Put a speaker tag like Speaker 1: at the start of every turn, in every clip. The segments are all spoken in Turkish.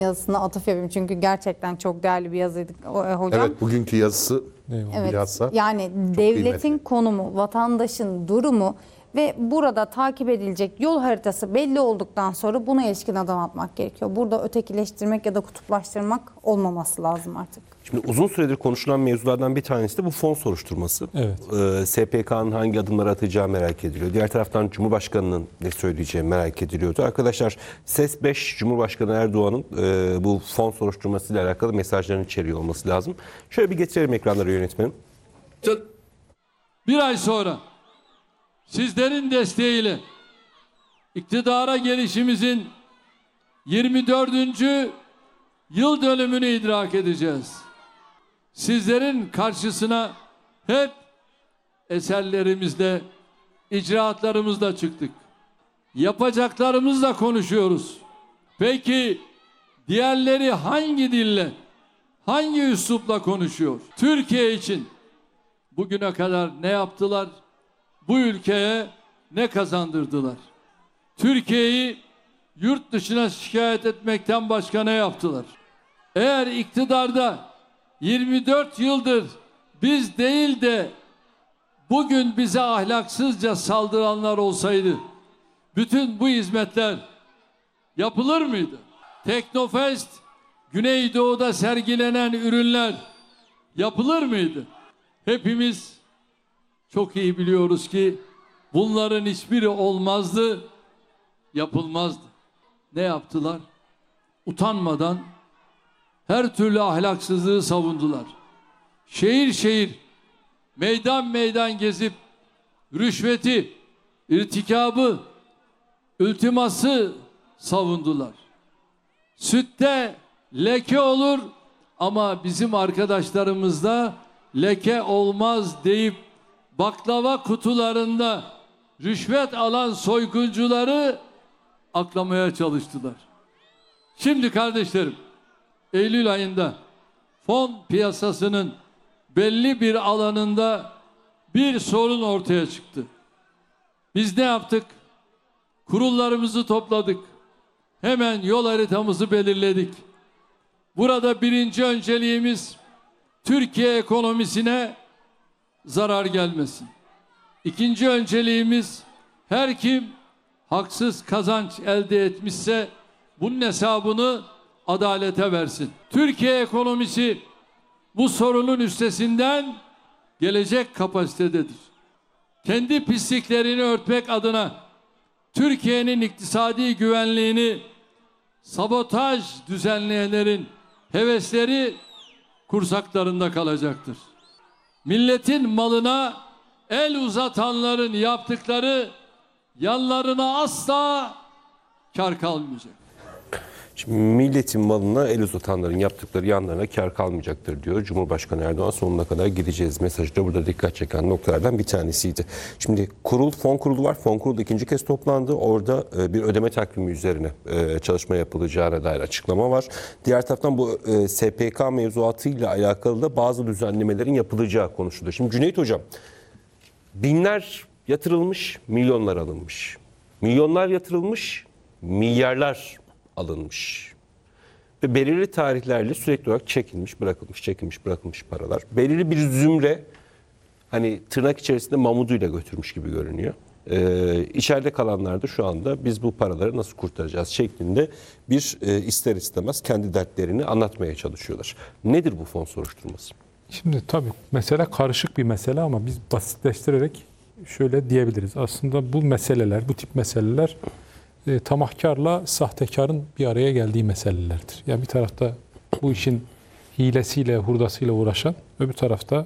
Speaker 1: yazısına atıf yapayım. Çünkü gerçekten çok değerli bir yazıydı hocam.
Speaker 2: Evet, bugünkü yazısı
Speaker 1: Evet,
Speaker 2: bilhassa
Speaker 1: yani devletin
Speaker 2: kıymetli.
Speaker 1: konumu, vatandaşın durumu ve burada takip edilecek yol haritası belli olduktan sonra buna ilişkin adım atmak gerekiyor. Burada ötekileştirmek ya da kutuplaştırmak olmaması lazım artık.
Speaker 3: Şimdi uzun süredir konuşulan mevzulardan bir tanesi de bu fon soruşturması.
Speaker 4: Evet.
Speaker 3: SPK'nın hangi adımları atacağı merak ediliyor. Diğer taraftan Cumhurbaşkanı'nın ne söyleyeceği merak ediliyordu. Arkadaşlar SES 5 Cumhurbaşkanı Erdoğan'ın bu fon soruşturmasıyla alakalı mesajlarını içeriyor olması lazım. Şöyle bir getirelim ekranlara yönetmenim.
Speaker 5: Bir ay sonra sizlerin desteğiyle iktidara gelişimizin 24. yıl dönümünü idrak edeceğiz. Sizlerin karşısına hep eserlerimizle, icraatlarımızla çıktık. Yapacaklarımızla konuşuyoruz. Peki diğerleri hangi dille, hangi üslupla konuşuyor? Türkiye için bugüne kadar ne yaptılar? Bu ülkeye ne kazandırdılar? Türkiye'yi yurt dışına şikayet etmekten başka ne yaptılar? Eğer iktidarda 24 yıldır biz değil de bugün bize ahlaksızca saldıranlar olsaydı bütün bu hizmetler yapılır mıydı? Teknofest, Güneydoğu'da sergilenen ürünler yapılır mıydı? Hepimiz çok iyi biliyoruz ki bunların hiçbiri olmazdı, yapılmazdı. Ne yaptılar? Utanmadan her türlü ahlaksızlığı savundular. Şehir şehir, meydan meydan gezip rüşveti, irtikabı, iltiması savundular. Sütte leke olur ama bizim arkadaşlarımızda leke olmaz deyip baklava kutularında rüşvet alan soyguncuları aklamaya çalıştılar. Şimdi kardeşlerim, Eylül ayında fon piyasasının belli bir alanında bir sorun ortaya çıktı. Biz ne yaptık? Kurullarımızı topladık. Hemen yol haritamızı belirledik. Burada birinci önceliğimiz Türkiye ekonomisine zarar gelmesin. İkinci önceliğimiz her kim haksız kazanç elde etmişse bunun hesabını adalete versin. Türkiye ekonomisi bu sorunun üstesinden gelecek kapasitededir. Kendi pisliklerini örtmek adına Türkiye'nin iktisadi güvenliğini sabotaj düzenleyenlerin hevesleri kursaklarında kalacaktır. Milletin malına el uzatanların yaptıkları yanlarına asla kar kalmayacak.
Speaker 3: Şimdi milletin malına el uzatanların yaptıkları yanlarına kar kalmayacaktır diyor Cumhurbaşkanı Erdoğan. Sonuna kadar gideceğiz mesajı da burada dikkat çeken noktalardan bir tanesiydi. Şimdi fon kurulu var. Fon kurulu ikinci kez toplandı. Orada bir ödeme takvimi üzerine çalışma yapılacağına dair açıklama var. Diğer taraftan bu SPK mevzuatıyla alakalı da bazı düzenlemelerin yapılacağı konuşuluyor. Şimdi Cüneyt Hocam, binler yatırılmış, milyonlar alınmış. Milyonlar yatırılmış, milyarlar alınmış. Ve belirli tarihlerle sürekli olarak çekilmiş, bırakılmış paralar. Belirli bir zümre hani tırnak içerisinde mamuduyla götürmüş gibi görünüyor. İçeride kalanlar da şu anda biz bu paraları nasıl kurtaracağız şeklinde bir ister istemez kendi dertlerini anlatmaya çalışıyorlar. Nedir bu fon soruşturması?
Speaker 4: Şimdi tabii mesele karışık bir mesele ama biz basitleştirerek şöyle diyebiliriz. Aslında bu meseleler, bu tip meseleler tamahkarla sahtekarın bir araya geldiği meselelerdir. Yani bir tarafta bu işin hilesiyle, hurdasıyla uğraşan, öbür tarafta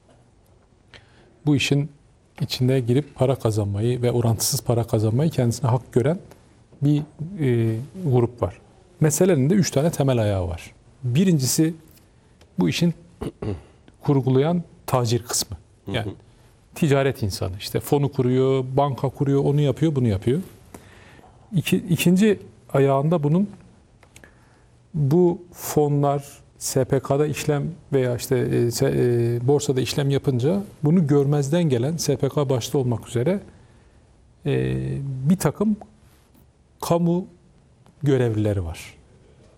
Speaker 4: bu işin içine girip para kazanmayı ve orantısız para kazanmayı kendisine hak gören bir grup var. Meselenin de 3 tane temel ayağı var. Birincisi bu işin kurgulayan tacir kısmı. Yani ticaret insanı. İşte fonu kuruyor, banka kuruyor, onu yapıyor, bunu yapıyor. İkinci ayağında bunun bu fonlar SPK'da işlem veya işte borsada işlem yapınca bunu görmezden gelen SPK başta olmak üzere bir takım kamu görevlileri var.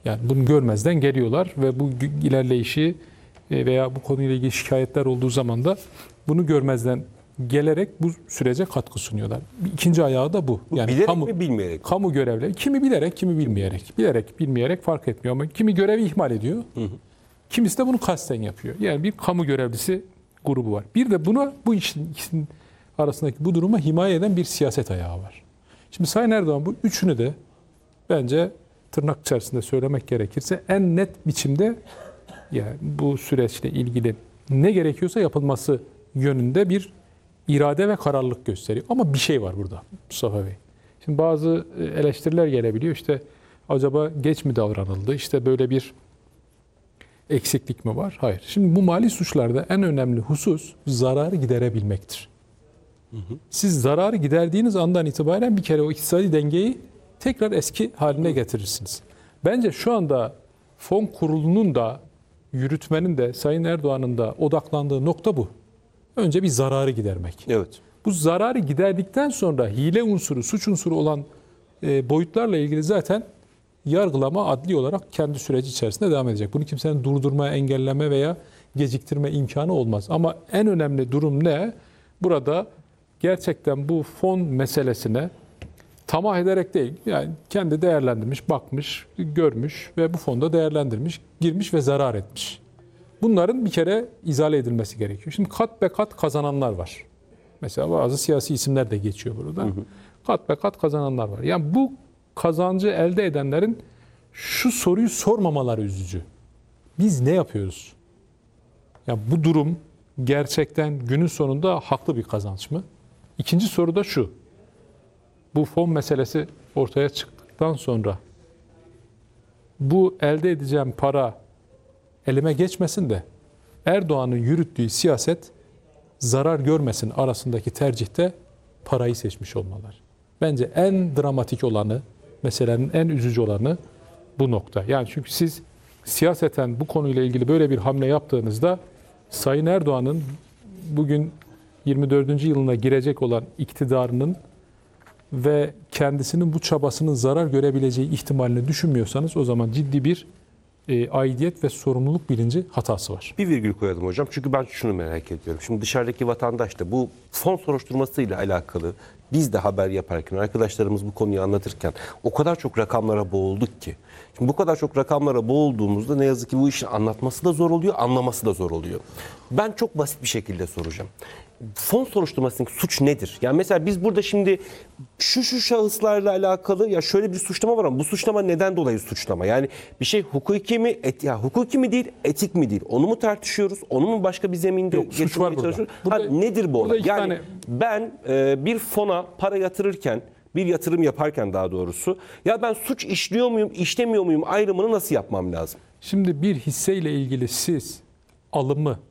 Speaker 4: Yani bunu görmezden geliyorlar ve bu ilerleyişi veya bu konuyla ilgili şikayetler olduğu zaman da bunu görmezden gelerek bu sürece katkı sunuyorlar. İkinci ayağı da bu. Yani
Speaker 3: bilerek mi, bilmeyerek mi?
Speaker 4: Kamu görevleri kimi bilerek kimi bilmeyerek. Bilerek bilmeyerek fark etmiyor ama kimi görevi ihmal ediyor. Kimisi de bunu kasten yapıyor. Yani bir kamu görevlisi grubu var. Bir de bu ikisinin arasındaki bu duruma himaye eden bir siyaset ayağı var. Şimdi Sayın Erdoğan bu üçünü de bence tırnak içerisinde söylemek gerekirse en net biçimde yani bu süreçle ilgili ne gerekiyorsa yapılması yönünde bir irade ve kararlılık gösteriyor. Ama bir şey var burada Mustafa Bey. Şimdi bazı eleştiriler gelebiliyor. İşte acaba geç mi davranıldı? İşte böyle bir eksiklik mi var? Hayır. Şimdi bu mali suçlarda en önemli husus zararı giderebilmektir. Siz zararı giderdiğiniz andan itibaren bir kere o iktisadi dengeyi tekrar eski haline getirirsiniz. Bence şu anda fon kurulunun da yürütmenin de Sayın Erdoğan'ın da odaklandığı nokta bu. Önce bir zararı gidermek.
Speaker 3: Evet.
Speaker 4: Bu zararı giderdikten sonra hile unsuru, suç unsuru olan boyutlarla ilgili zaten yargılama adli olarak kendi süreci içerisinde devam edecek. Bunu kimsenin durdurma, engelleme veya geciktirme imkanı olmaz. Ama en önemli durum ne? Burada gerçekten bu fon meselesine tamah ederek değil, yani kendi değerlendirmiş, bakmış, görmüş ve bu fonda değerlendirmiş, girmiş ve zarar etmiş. Bunların bir kere izale edilmesi gerekiyor. Şimdi kat be kat kazananlar var. Mesela bazı siyasi isimler de geçiyor burada. Kat be kat kazananlar var. Yani bu kazancı elde edenlerin şu soruyu sormamaları üzücü. Biz ne yapıyoruz? Yani bu durum gerçekten günün sonunda haklı bir kazanç mı? İkinci soru da şu. Bu fon meselesi ortaya çıktıktan sonra bu elde edeceğim para elime geçmesin de Erdoğan'ın yürüttüğü siyaset zarar görmesin arasındaki tercihte parayı seçmiş olmalar. Bence en dramatik olanı, meselenin en üzücü olanı bu nokta. Yani çünkü siz siyaseten bu konuyla ilgili böyle bir hamle yaptığınızda Sayın Erdoğan'ın bugün 24. yılına girecek olan iktidarının ve kendisinin bu çabasının zarar görebileceği ihtimalini düşünmüyorsanız o zaman ciddi bir aidiyet ve sorumluluk bilinci hatası var.
Speaker 3: Bir virgül koyalım hocam. Çünkü ben şunu merak ediyorum. Şimdi dışarıdaki vatandaş da bu fon soruşturmasıyla alakalı biz de haber yaparken, arkadaşlarımız bu konuyu anlatırken o kadar çok rakamlara boğulduk ki. Şimdi bu kadar çok rakamlara boğulduğumuzda ne yazık ki bu işin anlatması da zor oluyor, anlaması da zor oluyor. Ben çok basit bir şekilde soracağım. Fon soruşturmasındaki suç nedir? Yani mesela biz burada şimdi şu şahıslarla alakalı ya şöyle bir suçlama var ama bu suçlama neden dolayı suçlama? Yani bir şey hukuki mi, hukuki mi değil, etik mi değil? Onu mu tartışıyoruz? Onu mu başka bir zeminde
Speaker 4: suç var
Speaker 3: getirmeye çalışıyoruz?
Speaker 4: burada.
Speaker 3: Nedir bu olay? Yani
Speaker 4: tane...
Speaker 3: ben bir fona para yatırırken, bir yatırım yaparken daha doğrusu ya ben suç işliyor muyum, işlemiyor muyum ayrımını nasıl yapmam lazım?
Speaker 4: Şimdi bir hisseyle ilgili siz alımı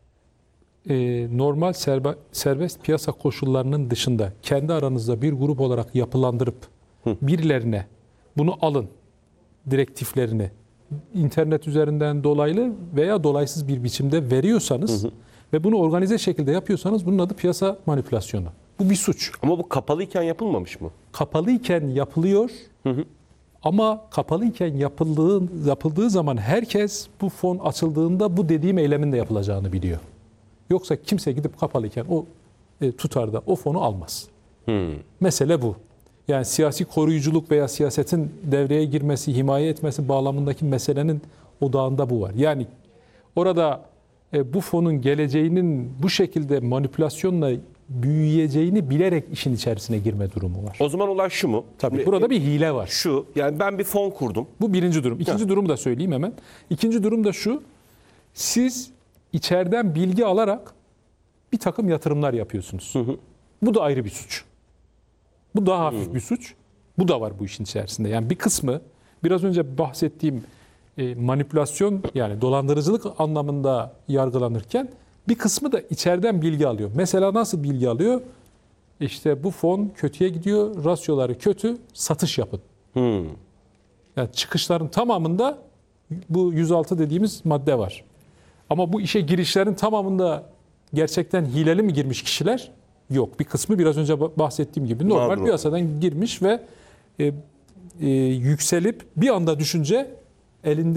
Speaker 4: normal serbest piyasa koşullarının dışında kendi aranızda bir grup olarak yapılandırıp birilerine bunu alın direktiflerini internet üzerinden dolaylı veya dolaysız bir biçimde veriyorsanız ve bunu organize şekilde yapıyorsanız bunun adı piyasa manipülasyonu. Bu bir suç.
Speaker 3: Ama bu kapalıyken yapılmamış mı?
Speaker 4: Kapalıyken yapılıyor ama kapalıyken yapıldığı zaman herkes bu fon açıldığında bu dediğim eylemin de yapılacağını biliyor. Yoksa kimse gidip kapalıyken o tutarda o fonu almaz. Mesele bu. Yani siyasi koruyuculuk veya siyasetin devreye girmesi, himaye etmesi bağlamındaki meselenin odağında bu var. Yani orada bu fonun geleceğinin bu şekilde manipülasyonla büyüyeceğini bilerek işin içerisine girme durumu var.
Speaker 3: O zaman olay şu mu?
Speaker 4: Tabii burada bir hile var.
Speaker 3: Şu, yani ben bir fon kurdum.
Speaker 4: Bu birinci durum. İkinci durumu da söyleyeyim hemen. İkinci durum da şu. Siz içeriden bilgi alarak bir takım yatırımlar yapıyorsunuz. Bu da ayrı bir suç. Bu daha hafif bir suç. Bu da var bu işin içerisinde. Yani bir kısmı biraz önce bahsettiğim manipülasyon yani dolandırıcılık anlamında yargılanırken bir kısmı da içeriden bilgi alıyor. Mesela nasıl bilgi alıyor? İşte bu fon kötüye gidiyor, rasyoları kötü, satış yapın. Yani çıkışların tamamında bu 106 dediğimiz madde var. Ama bu işe girişlerin tamamında gerçekten hileli mi girmiş kişiler? Yok. Bir kısmı biraz önce bahsettiğim gibi normal piyasadan girmiş ve yükselip bir anda düşünce elinde